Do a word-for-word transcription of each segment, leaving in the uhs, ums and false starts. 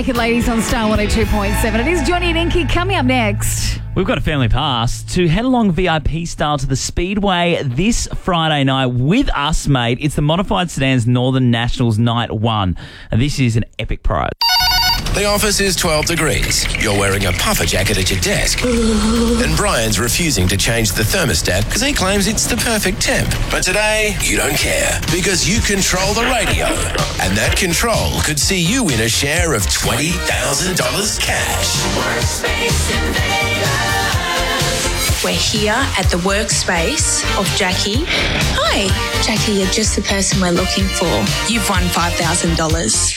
Naked Ladies on Star one oh two point seven. It is Johnny and Inky coming up next. We've got a family pass to head along V I P style to the Speedway this Friday night with us, mate. It's the Modified Sedans Northern Nationals Night one. And this is an epic prize. The office is twelve degrees. You're wearing a puffer jacket at your desk. And Brian's refusing to change the thermostat because he claims it's the perfect temp. But today, you don't care because you control the radio. And that control could see you win a share of twenty thousand dollars cash. We're here at the workspace of Jackie. Hi, Jackie, you're just the person we're looking for. You've won five thousand dollars.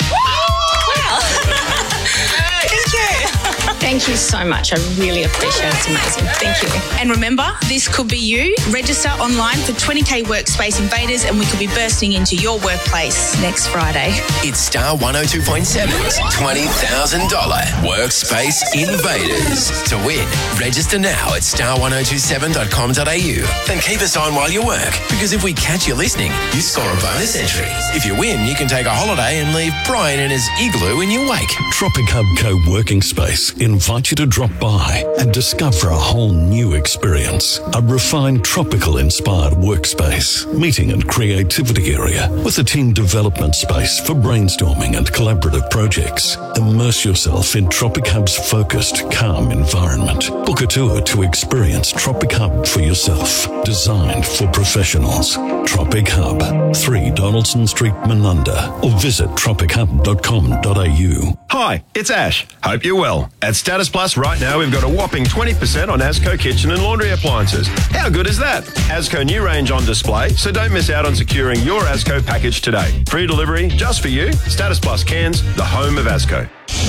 Thank you. Thank you so much. I really appreciate it. It's amazing. Thank you. And remember, this could be you. Register online for twenty K Workspace Invaders and we could be bursting into your workplace next Friday. It's Star one oh two point seven's twenty thousand dollars Workspace Invaders. To win, register now at star one oh two seven dot com dot a u. Then keep us on while you work, because if we catch you listening, you score a bonus entry. If you win, you can take a holiday and leave Brian in his igloo in your wake. Tropic Hub Co-working Space invite you to drop by and discover a whole new experience. A refined tropical-inspired workspace, meeting and creativity area with a team development space for brainstorming and collaborative projects. Immerse yourself in Tropic Hub's focused, calm environment. Book a tour to experience Tropic Hub for yourself. Designed for professionals. Tropic Hub, three Donaldson Street, Menunda, or visit tropic hub dot com dot a u. Hi, it's Ash. Hope you're well. At Status Plus right now, we've got a whopping twenty percent on Asco kitchen and laundry appliances. How good is that? Asco new range on display, so don't miss out on securing your Asco package today. Free delivery just for you. Status Plus Cairns, the home of Asco.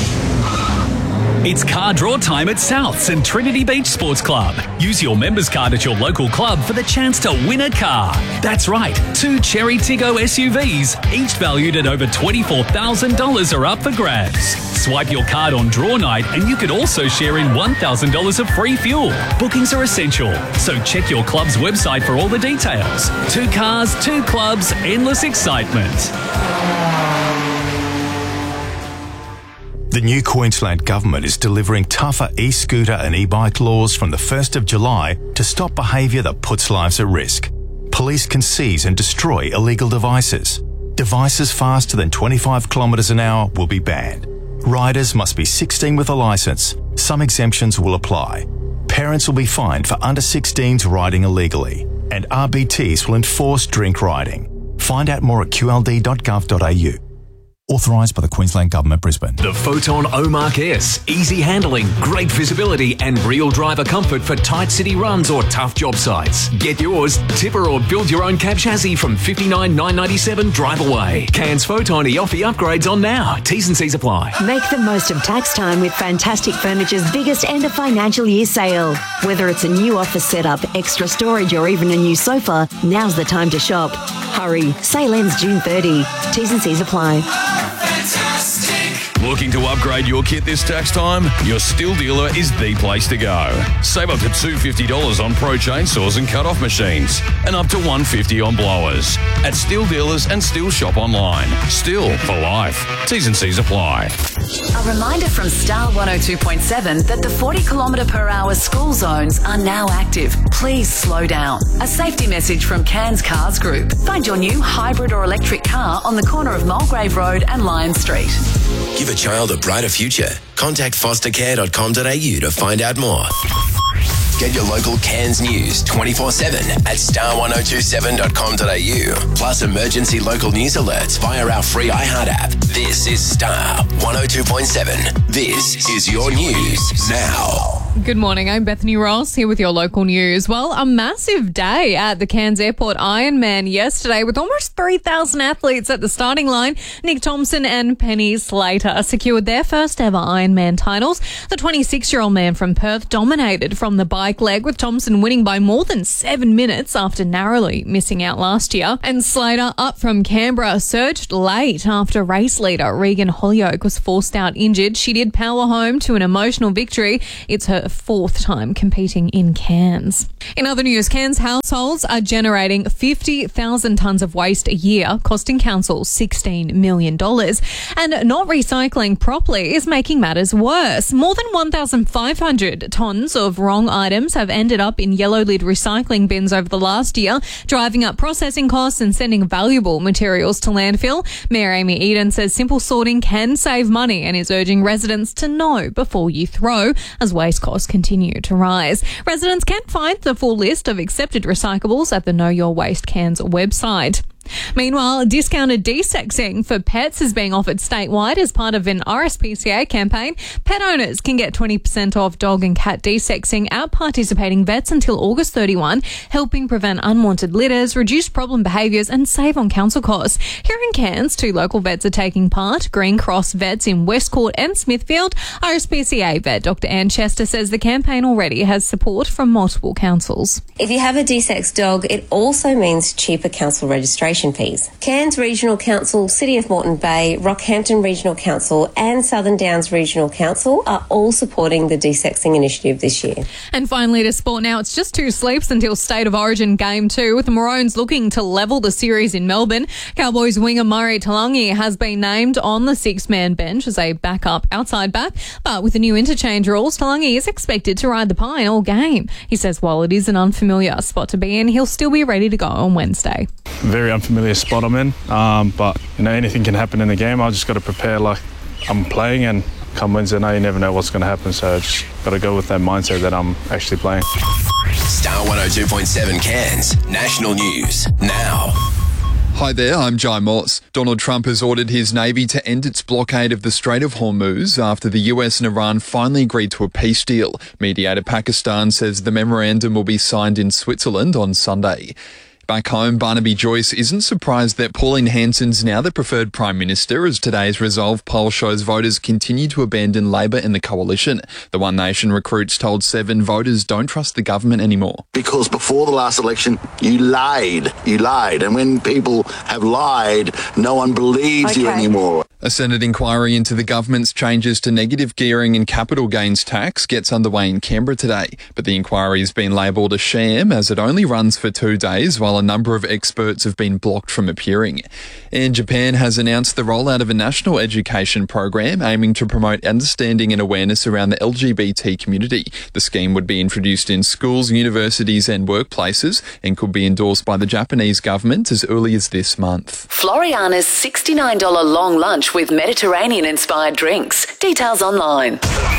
It's car draw time at Souths and Trinity Beach Sports Club. Use your members card at your local club for the chance to win a car. That's right, two Cherry Tiggo S U Vs, each valued at over twenty-four thousand dollars, are up for grabs. Swipe your card on draw night and you could also share in one thousand dollars of free fuel. Bookings are essential, so check your club's website for all the details. Two cars, two clubs, endless excitement. The new Queensland Government is delivering tougher e-scooter and e-bike laws from the first of July to stop behaviour that puts lives at risk. Police can seize and destroy illegal devices. Devices faster than twenty-five kilometres an hour will be banned. Riders must be sixteen with a licence. Some exemptions will apply. Parents will be fined for under sixteens riding illegally. And R B Ts will enforce drink riding. Find out more at q l d dot gov dot a u. Authorised by the Queensland Government, Brisbane. The Photon O-Mark S. Easy handling, great visibility and real driver comfort for tight city runs or tough job sites. Get yours, tipper or build your own cab chassis from fifty-nine thousand nine hundred ninety-seven dollars drive away. Cairns Photon E-Offy upgrades on now. T's and C's apply. Make the most of tax time with Fantastic Furniture's biggest end of financial year sale. Whether it's a new office setup, extra storage or even a new sofa, now's the time to shop. Hurry, sale ends June thirtieth. T's and C's apply. Looking to upgrade your kit this tax time? Your Stihl dealer is the place to go. Save up to two hundred fifty dollars on pro chainsaws and cut-off machines, and up to one hundred fifty dollars on blowers. At Stihl dealers and Stihl shop online. Stihl for life. T's and C's apply. A reminder from Star one oh two point seven that the forty kilometre per hour school zones are now active. Please slow down. A safety message from Cairns Cars Group. Find your new hybrid or electric car on the corner of Mulgrave Road and Lion Street. Give a child a brighter future. Contact foster care dot com dot a u to find out more. Get your local Cairns news twenty-four seven at star one oh two seven dot com dot a u. Plus emergency local news alerts via our free iHeart app. This is Star one oh two point seven. This is your news now. Good morning, I'm Bethany Ross here with your local news. Well, a massive day at the Cairns Airport Ironman yesterday with almost three thousand athletes at the starting line. Nick Thompson and Penny Slater secured their first ever Ironman titles. The twenty-six-year-old man from Perth dominated from the bike leg, with Thompson winning by more than seven minutes after narrowly missing out last year. And Slater, up from Canberra, surged late after race leader Regan Holyoke was forced out injured. She did power home to an emotional victory. It's her the fourth time competing in Cairns. In other news, Cairns households are generating fifty thousand tonnes of waste a year, costing council sixteen million dollars. And not recycling properly is making matters worse. More than one thousand five hundred tonnes of wrong items have ended up in yellow lid recycling bins over the last year, driving up processing costs and sending valuable materials to landfill. Mayor Amy Eden says simple sorting can save money and is urging residents to know before you throw as waste costs continue to rise. Residents can find the full list of accepted recyclables at the Know Your Waste Cairns website. Meanwhile, discounted desexing for pets is being offered statewide as part of an R S P C A campaign. Pet owners can get twenty percent off dog and cat desexing at participating vets until August thirty-first, helping prevent unwanted litters, reduce problem behaviours and save on council costs. Here in Cairns, two local vets are taking part. Green Cross vets in Westcourt and Smithfield. R S P C A vet Doctor Ann Chester says the campaign already has support from multiple councils. If you have a desexed dog, it also means cheaper council registration fees. Cairns Regional Council, City of Moreton Bay, Rockhampton Regional Council and Southern Downs Regional Council are all supporting the desexing initiative this year. And finally to sport now, it's just two sleeps until State of Origin Game two, with the Maroons looking to level the series in Melbourne. Cowboys winger Murray Talangi has been named on the six-man bench as a backup outside back, but with the new interchange rules, Talangi is expected to ride the pine all game. He says while it is an unfamiliar spot to be in, he'll still be ready to go on Wednesday. Very unfamiliar spot I'm in, um, but you know anything can happen in the game. I just got to prepare like I'm playing, and come Wednesday night you never know what's going to happen, so I just got to go with that mindset that I'm actually playing. Star one oh two point seven Cairns National News now. Hi there, I'm Jai Morse. Donald Trump has ordered his Navy to end its blockade of the Strait of Hormuz after the U S and Iran finally agreed to a peace deal. Mediator Pakistan says the memorandum will be signed in Switzerland on Sunday. Back home, Barnaby Joyce isn't surprised that Pauline Hanson's now the preferred Prime Minister, as today's Resolve poll shows voters continue to abandon Labor and the coalition. The One Nation recruits told Seven voters don't trust the government anymore. Because before the last election, you lied. You lied. And when people have lied, no one believes Okay. you anymore. A Senate inquiry into the government's changes to negative gearing and capital gains tax gets underway in Canberra today, but the inquiry has been labelled a sham as it only runs for two days while a number of experts have been blocked from appearing. And Japan has announced the rollout of a national education program aiming to promote understanding and awareness around the L G B T community. The scheme would be introduced in schools, universities and workplaces and could be endorsed by the Japanese government as early as this month. Floriana's sixty-nine dollars long lunch with Mediterranean-inspired drinks. Details online.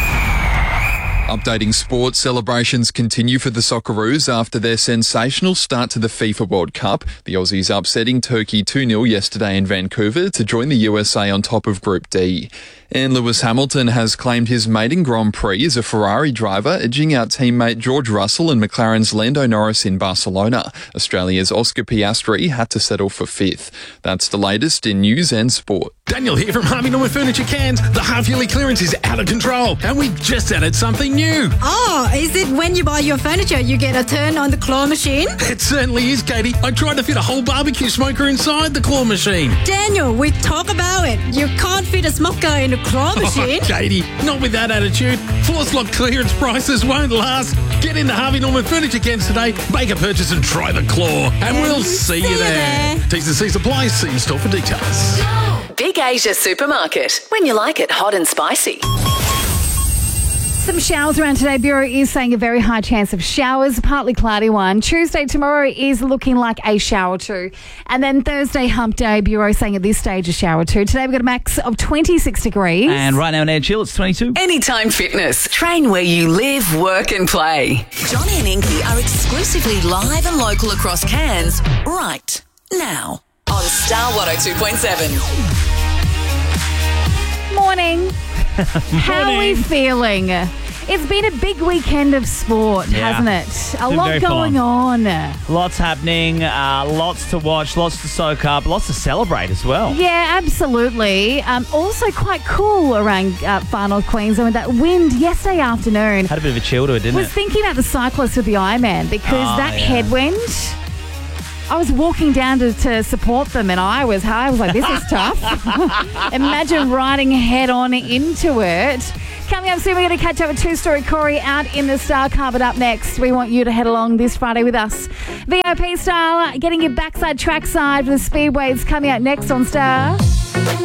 Updating sports, celebrations continue for the Socceroos after their sensational start to the FIFA World Cup. The Aussies upsetting Turkey two nil yesterday in Vancouver to join the U S A on top of Group D. And Lewis Hamilton has claimed his maiden Grand Prix as a Ferrari driver, edging out teammate George Russell and McLaren's Lando Norris in Barcelona. Australia's Oscar Piastri had to settle for fifth. That's the latest in news and sport. Daniel here from Harvey Norman Furniture Cairns. The half-yearly clearance is out of control, and we just added something new. Oh, is it when you buy your furniture, you get a turn on the claw machine? It certainly is, Katie. I tried to fit a whole barbecue smoker inside the claw machine. Daniel, we talk about it. You can't fit a smoker in a claw machine. Oh, Katie, not with that attitude. Force lock clearance prices won't last. Get into Harvey Norman Furniture Cairns today, make a purchase and try the claw, and we'll see, see you there. there. T's and C's apply. See in store for details. Big Asia Supermarket. When you like it hot and spicy. Some showers around today. Bureau is saying a very high chance of showers, partly cloudy one. Tuesday, tomorrow is looking like a shower too. And then Thursday, hump day, Bureau saying at this stage a shower too. Today we've got a max of twenty-six degrees. And right now in Air Chill, it's twenty-two. Anytime Fitness. Train where you live, work and play. Johnny and Inky are exclusively live and local across Cairns right now on Star one oh two point seven. Morning. How are we feeling? It's been a big weekend of sport, Yeah. hasn't it? A Been lot very going on. Lots happening, uh, lots to watch, lots to soak up, lots to celebrate as well. Yeah, absolutely. Um, also quite cool around uh, Far North Queensland with that wind yesterday afternoon. Had a bit of a chill to it, didn't was it? thinking about the cyclists with the Ironman because Oh, that yeah. headwind, I was walking down to, to support them and I was I was like, this is tough. Imagine riding head on into it. Coming up soon, we're going to catch up with two-story Corey out in the Star car. But up next, we want you to head along this Friday with us. V I P style, getting your backside trackside for the Speedways coming out next on Star.